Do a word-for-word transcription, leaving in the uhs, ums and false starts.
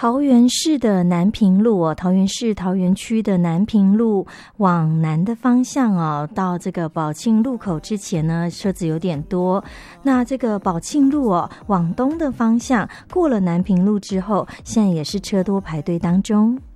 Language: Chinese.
桃园市的南平路哦，桃园市桃园区的南平路往南的方向哦，到这个宝庆路口之前呢，车子有点多。那这个宝庆路哦，往东的方向过了南平路之后，现在也是车多排队当中。